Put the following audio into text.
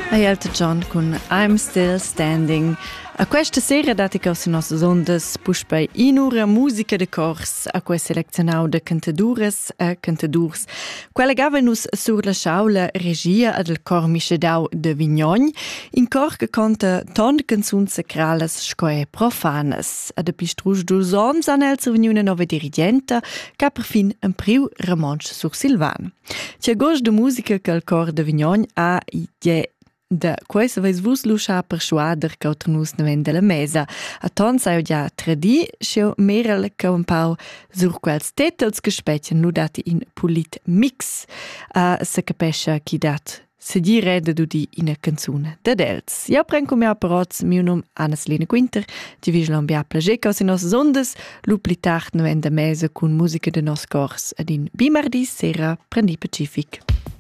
E Elton John con I'm Still Standing. A questa sera dati che si nostre ondas puspei in ora musica de cors a quei selezionau de cantadures e cantadurs. Quella gava nus sur la schaula regia ad il cor Michedau de Vignon, in cor che canta ton canzuns sacrales scoe profanas. Ad epistrusch dus ons an el survegnu una nova dirigenta ca per fin un priu romansch sur Silvan. C'è gost de musica che il cor de Vignon ha idee da questa veis vus luscia per schuader che nus ne vende la mesa. A ton sai già tradi, scheu merel che un pau sur quels tetels che specien nu dati in polit mix. Se capescia chi dat se di rede du di in a canzone da dels. Ja prenco mia paroz, mio nom Anna-Selina Quinter, ti vigilan bia plage cos in nos ondas, lu pli tard ne vende mesa con musica de nos cors ad in bimardis sera prendi Pacific.